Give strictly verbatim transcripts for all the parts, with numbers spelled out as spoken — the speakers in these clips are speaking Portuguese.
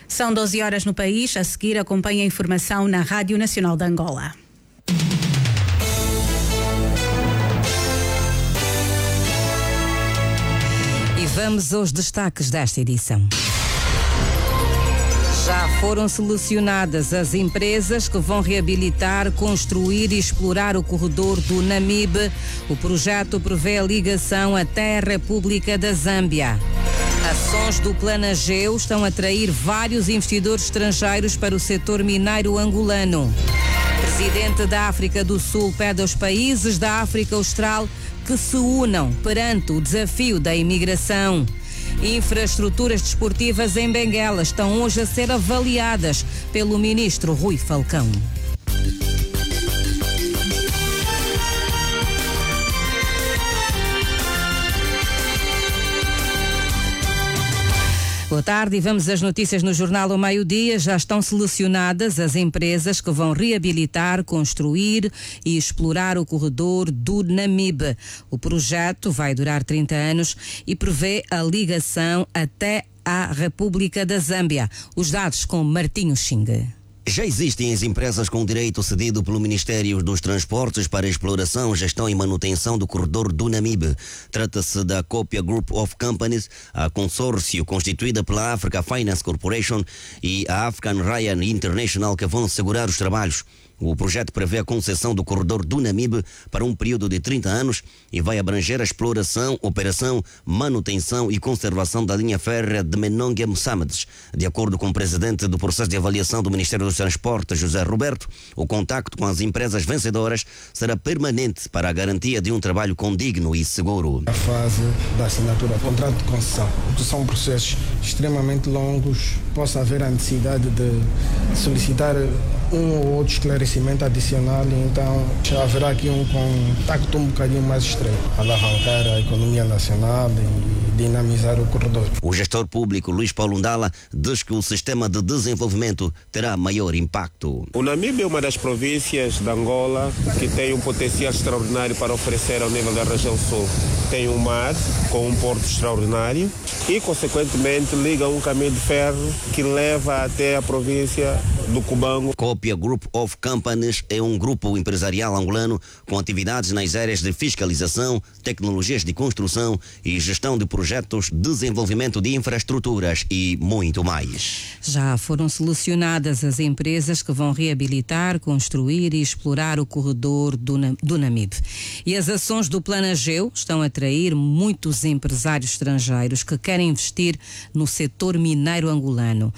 São doze horas no país. A seguir acompanha a informação na Rádio Nacional de Angola. E vamos aos destaques desta edição. Já foram selecionadas as empresas que vão reabilitar, construir e explorar o corredor do Namibe. O projeto prevê a ligação até a República da Zâmbia. Ações do Planageu estão a atrair vários investidores estrangeiros para o setor mineiro angolano. Presidente da África do Sul pede aos países da África Austral que se unam perante o desafio da imigração. Infraestruturas desportivas em Benguela estão hoje a ser avaliadas pelo ministro Rui Falcão. Boa tarde e vamos às notícias no Jornal ao Meio-Dia. Já estão selecionadas as empresas que vão reabilitar, construir e explorar o corredor do Namibe. O projeto vai durar trinta anos e prevê a ligação até à República da Zâmbia. Os dados com Martinho Xinga. Já existem as empresas com direito cedido pelo Ministério dos Transportes para exploração, gestão e manutenção do corredor do Namibe. Trata-se da Copia Group of Companies, a consórcio constituída pela Africa Finance Corporation e a African Ryan International, que vão assegurar os trabalhos. O projeto prevê a concessão do corredor do Namibe para um período de trinta anos e vai abranger a exploração, operação, manutenção e conservação da linha férrea de Menongue-Moçambique. De acordo com o presidente do processo de avaliação do Ministério dos Transportes, José Roberto, o contacto com as empresas vencedoras será permanente para a garantia de um trabalho condigno e seguro. A fase da assinatura do contrato de concessão, que são processos extremamente longos, possa haver a necessidade de solicitar um ou outro esclarecimento adicional, então já haverá aqui um contacto um bocadinho mais estreito, alavancar a economia nacional e dinamizar o corredor. O gestor público Luís Paulo Ndala diz que o sistema de desenvolvimento terá maior impacto. O Namibe é uma das províncias de Angola que tem um potencial extraordinário para oferecer ao nível da região sul. Tem um mar com um porto extraordinário e, consequentemente, liga um caminho de ferro que leva até a província do Cubango. Copia Group of Companies é um grupo empresarial angolano com atividades nas áreas de fiscalização, tecnologias de construção e gestão de projetos, desenvolvimento de infraestruturas e muito mais. Já foram selecionadas as empresas que vão reabilitar, construir e explorar o corredor do, do Namibe. E as ações do Planageu estão a atrair muitos empresários estrangeiros que querem investir no setor mineiro angolano.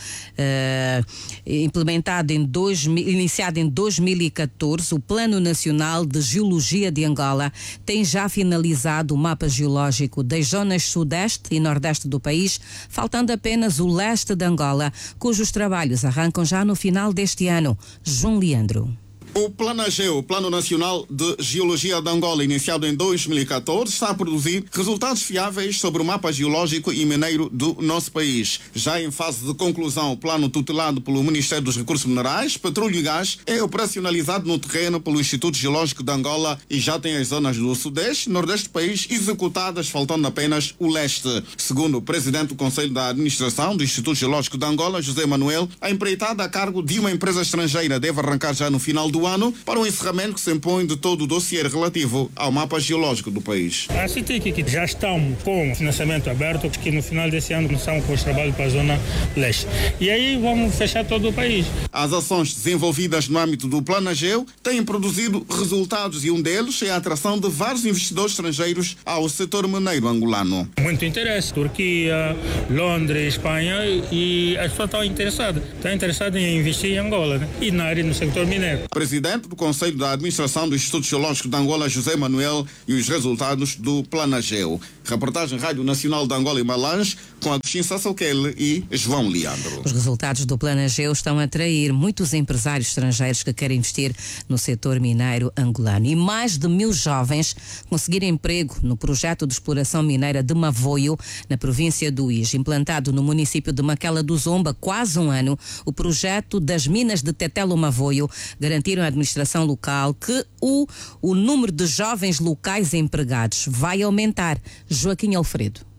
Uh, implementado em dois, iniciado em dois mil e catorze, o Plano Nacional de Geologia de Angola tem já finalizado o mapa geológico das zonas sudeste e nordeste do país, faltando apenas o leste de Angola, cujos trabalhos arrancam já no final deste ano. João Leandro. O Planageu, Plano Nacional de Geologia de Angola, iniciado em dois mil e catorze, está a produzir resultados fiáveis sobre o mapa geológico e mineiro do nosso país. Já em fase de conclusão, o plano tutelado pelo Ministério dos Recursos Minerais, Petróleo e Gás é operacionalizado no terreno pelo Instituto Geológico de Angola e já tem as zonas do sudeste e nordeste do país executadas, faltando apenas o leste. Segundo o presidente do Conselho da Administração do Instituto Geológico de Angola, José Manuel, a empreitada a cargo de uma empresa estrangeira deve arrancar já no final do ano para o encerramento que se impõe de todo o dossiê relativo ao mapa geológico do país. A C I T I C que já estão com financiamento aberto, que no final desse ano começam com os trabalhos para a zona leste. E aí vamos fechar todo o país. As ações desenvolvidas no âmbito do Planageu têm produzido resultados e um deles é a atração de vários investidores estrangeiros ao setor mineiro angolano. Muito interesse. Turquia, Londres, Espanha, e as pessoas estão interessadas. Estão interessadas em investir em Angola, né? E na área no setor mineiro. Presidente do Conselho da Administração do Instituto Geológico de Angola, José Manuel, e os resultados do Planageu. Reportagem Rádio Nacional de Angola e Malange, com Agostinho Sassalquele e João Leandro. Os resultados do Planageu estão a atrair muitos empresários estrangeiros que querem investir no setor mineiro angolano. E mais de mil jovens conseguiram emprego no projeto de exploração mineira de Mavoio, na província do Uís. Implantado no município de Maquela do Zomba há quase um ano, o projeto das minas de Tetelo Mavoio garantiram à administração local que o, o número de jovens locais empregados vai aumentar. Joaquim Alfredo.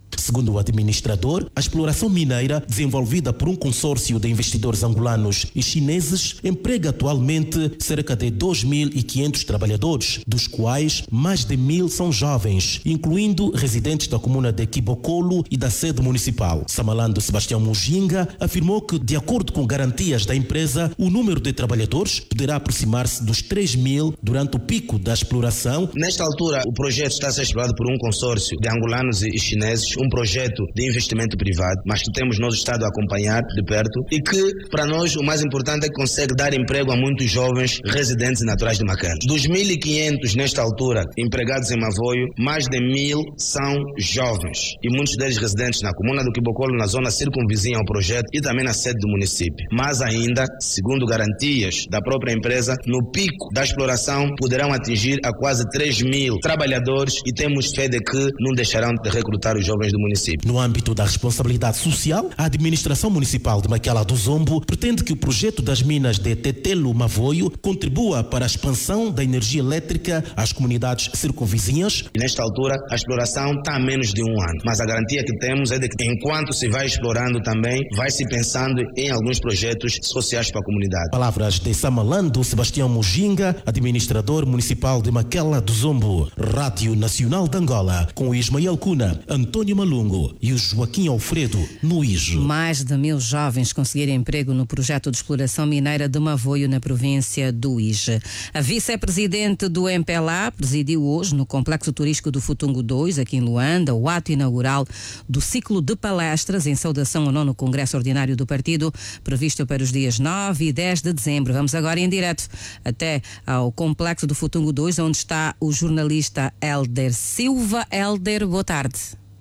Segundo o administrador, a exploração mineira, desenvolvida por um consórcio de investidores angolanos e chineses, emprega atualmente cerca de dois mil e quinhentos trabalhadores, dos quais mais de mil são jovens, incluindo residentes da comuna de Quibocolo e da sede municipal. Samalando Sebastião Mujinga afirmou que, de acordo com garantias da empresa, o número de trabalhadores poderá aproximar-se dos três mil durante o pico da exploração. Nesta altura, o projeto está a ser explorado por um consórcio de angolanos e chineses, um projeto de investimento privado, mas que temos nós estado a acompanhar de perto e que, para nós, o mais importante é que consegue dar emprego a muitos jovens residentes e naturais de Macano. Dos mil e quinhentos, nesta altura, empregados em Mavoio, mais de mil são jovens e muitos deles residentes na comuna do Quibocolo, na zona circunvizinha ao projeto e também na sede do município. Mas ainda, segundo garantias da própria empresa, no pico da exploração poderão atingir a quase três mil trabalhadores e temos fé de que não deixarão de recrutar os jovens do município. No âmbito da responsabilidade social, a administração municipal de Maquiala do Zombo pretende que o projeto das minas de Tetelo Mavoio contribua para a expansão da energia elétrica às comunidades circunvizinhas. Nesta altura, a exploração está a menos de um ano, mas a garantia que temos é de que, enquanto se vai explorando também, vai se pensando em alguns projetos sociais para a comunidade. Palavras de Samalando Sebastião Mujinga, administrador municipal de Maquiala do Zombo. Rádio Nacional de Angola, com Ismael Cuna, Antônio Malungo e o Joaquim Alfredo no Ijo. Mais de mil jovens conseguiram emprego no projeto de exploração mineira de Mavoio, na província do Ije. A vice-presidente do M P L A presidiu hoje, no Complexo Turístico do Futungo dois, aqui em Luanda, o ato inaugural do ciclo de palestras em saudação ao nono Congresso Ordinário do Partido, previsto para os dias nove e dez de dezembro. Vamos agora em direto até ao Complexo do Futungo dois, onde está o jornalista Hélder Silva. Hélder, boa tarde.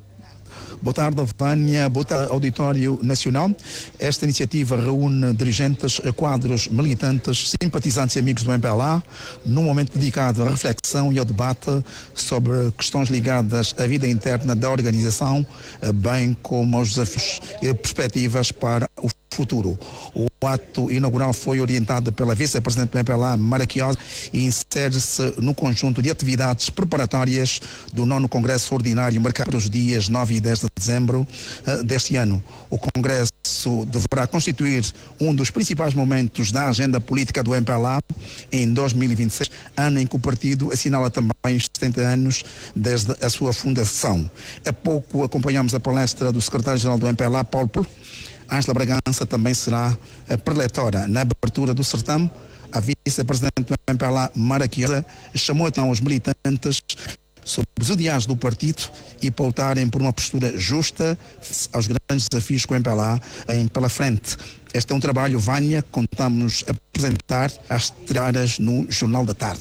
Boa tarde, Vânia. Boa tarde, Auditório Nacional. Esta iniciativa reúne dirigentes, quadros, militantes, simpatizantes e amigos do M P L A num momento dedicado à reflexão e ao debate sobre questões ligadas à vida interna da organização, bem como aos desafios e perspectivas para o futuro. O ato inaugural foi orientado pela vice-presidente do M P L A, Maraquiosa, e insere-se no conjunto de atividades preparatórias do nono Congresso Ordinário, marcado os dias nove e dez de dezembro uh, deste ano. O Congresso deverá constituir um dos principais momentos da agenda política do M P L A em dois mil e vinte e seis, ano em que o partido assinala também os setenta anos desde a sua fundação. Há pouco acompanhamos a palestra do secretário-geral do M P L A, Paulo Polo. Ângela Bragança também será a preletora na abertura do certame. A vice-presidente do M P L A, Maraquiosa, chamou então os militantes sobre os ideais do partido e pautarem por uma postura justa aos grandes desafios que o M P L A tem pela frente. Este é um trabalho, Vânia, que contamos apresentar às horas no Jornal da Tarde.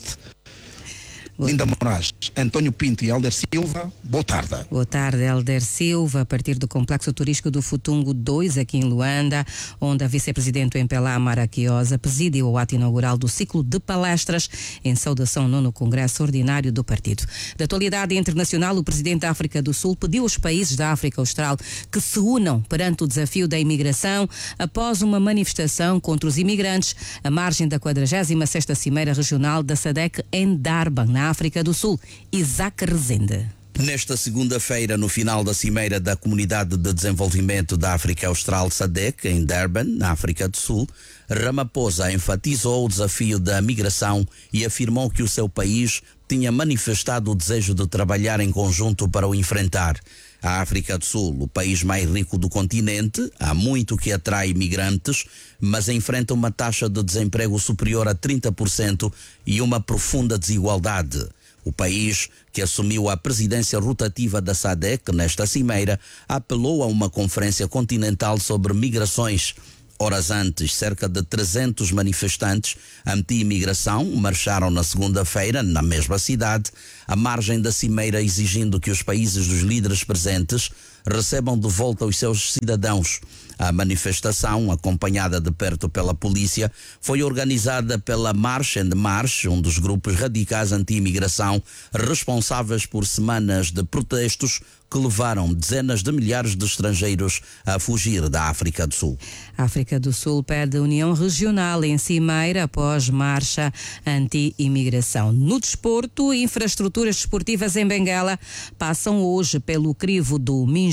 Linda Moraes, António Pinto e Hélder Silva, boa tarde. Boa tarde, Hélder Silva, a partir do Complexo Turístico do Futungo dois, aqui em Luanda, onde a vice-presidente do M P L A, Maraquiosa, presidiu o ato inaugural do ciclo de palestras em saudação ao nono Congresso Ordinário do Partido. Da atualidade internacional, o presidente da África do Sul pediu aos países da África Austral que se unam perante o desafio da imigração após uma manifestação contra os imigrantes à margem da quadragésima sexta Cimeira Regional da SADC em Durban, na África do Sul. Isaac Rezende. Nesta segunda-feira, no final da Cimeira da Comunidade de Desenvolvimento da África Austral SADC, em Durban, na África do Sul, Ramaphosa enfatizou o desafio da migração e afirmou que o seu país tinha manifestado o desejo de trabalhar em conjunto para o enfrentar. A África do Sul, o país mais rico do continente, há muito que atrai imigrantes, mas enfrenta uma taxa de desemprego superior a trinta por cento e uma profunda desigualdade. O país, que assumiu a presidência rotativa da SADC nesta cimeira, apelou a uma conferência continental sobre migrações. Horas antes, cerca de trezentos manifestantes anti-imigração marcharam na segunda-feira, na mesma cidade, à margem da cimeira, exigindo que os países dos líderes presentes recebam de volta os seus cidadãos. A manifestação, acompanhada de perto pela polícia, foi organizada pela March and March, um dos grupos radicais anti-imigração responsáveis por semanas de protestos que levaram dezenas de milhares de estrangeiros a fugir da África do Sul. A África do Sul pede união regional em cimeira após marcha anti-imigração. No desporto, infraestruturas desportivas em Benguela passam hoje pelo crivo do Minjo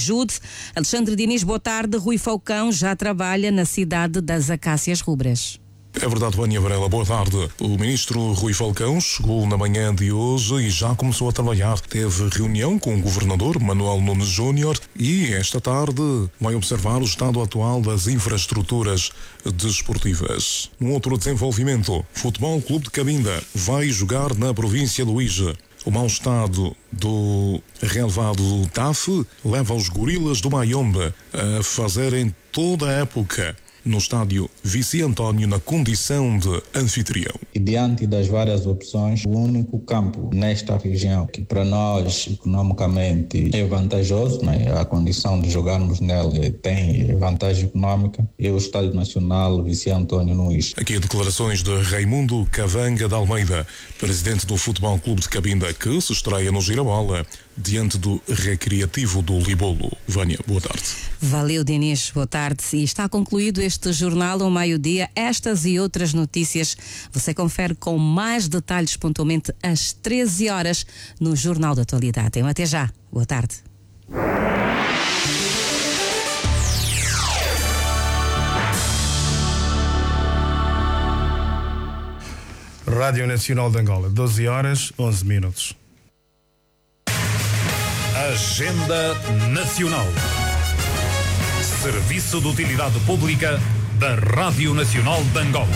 ajude. Alexandre Diniz, boa tarde. Rui Falcão já trabalha na cidade das Acácias Rubras. É verdade, Vânia Varela, boa tarde. O ministro Rui Falcão chegou na manhã de hoje e já começou a trabalhar. Teve reunião com o governador Manuel Nunes Júnior e esta tarde vai observar o estado atual das infraestruturas desportivas. Num outro desenvolvimento, Futebol Clube de Cabinda vai jogar na província do Ije. O mau estado do relevado do T A F leva os gorilas do Mayombe a fazerem toda a época no estádio Vici António na condição de anfitrião. E diante das várias opções, o único campo nesta região que para nós economicamente é vantajoso, né? A condição de jogarmos nele tem vantagem econômica, é o Estádio Nacional Vici António no Ije. Aqui declarações de Raimundo Cavanga de Almeida, presidente do Futebol Clube de Cabinda, que se estreia no Girabola diante do Recreativo do Libolo. Vânia, boa tarde. Valeu, Diniz, boa tarde. E está concluído este jornal ao meio-dia. Estas e outras notícias você confere com mais detalhes pontualmente às treze horas no Jornal da Atualidade. Então, até já. Boa tarde. Rádio Nacional de Angola, doze horas, onze minutos. Agenda Nacional. Serviço de Utilidade Pública da Rádio Nacional de Angola.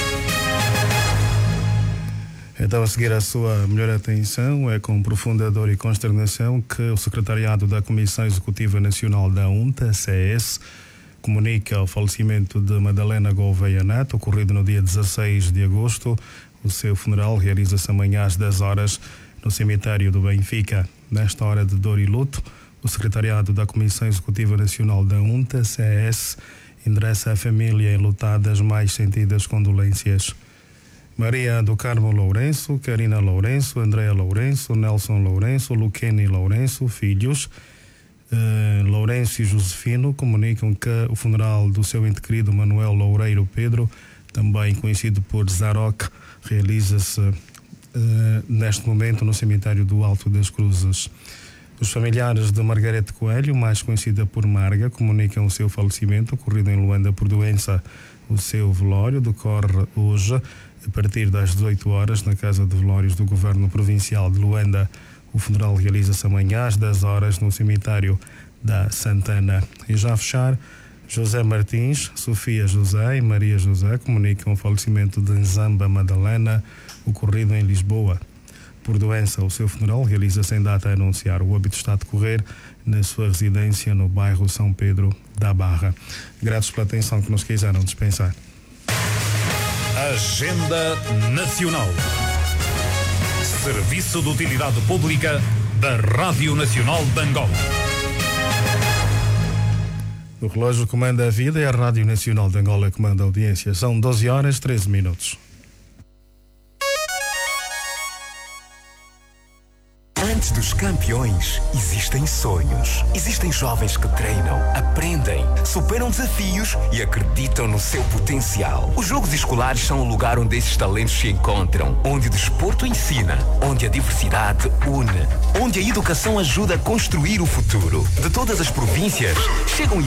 Então, a seguir a sua melhor atenção, é com profunda dor e consternação que o secretariado da Comissão Executiva Nacional da UNTA, C S, comunica o falecimento de Madalena Gouveia Neto, ocorrido no dia dezasseis de agosto. O seu funeral realiza-se amanhã às dez horas no cemitério do Benfica. Nesta hora de dor e luto, o secretariado da Comissão Executiva Nacional da UNTA, C S, endereça à família enlutada as mais sentidas condolências. Maria do Carmo Lourenço, Karina Lourenço, Andréa Lourenço, Nelson Lourenço, Luquene Lourenço, filhos, uh, Lourenço e Josefino, comunicam que o funeral do seu ente querido Manuel Loureiro Pedro, também conhecido por Zaroc, realiza-se uh, neste momento no cemitério do Alto das Cruzes. Os familiares de Margarete Coelho, mais conhecida por Marga, comunicam o seu falecimento, ocorrido em Luanda por doença. O seu velório decorre hoje, a partir das dezoito horas, na Casa de Velórios do Governo Provincial de Luanda. O funeral realiza-se amanhã às dez horas no cemitério da Santana. E já a fechar, José Martins, Sofia José e Maria José comunicam o falecimento de Nzamba Madalena, ocorrido em Lisboa. Por doença, o seu funeral realiza-se em data a anunciar. O óbito está a decorrer na sua residência no bairro São Pedro da Barra. Gratos pela atenção que nos quiseram dispensar. Agenda Nacional. Serviço de Utilidade Pública da Rádio Nacional de Angola. O relógio comanda a vida e a Rádio Nacional de Angola comanda a audiência. São doze horas, treze minutos. Antes dos campeões, existem sonhos. Existem jovens que treinam, aprendem, superam desafios e acreditam no seu potencial. Os Jogos Escolares são o lugar onde esses talentos se encontram, onde o desporto ensina, onde a diversidade une, onde a educação ajuda a construir o futuro. De todas as províncias, chegam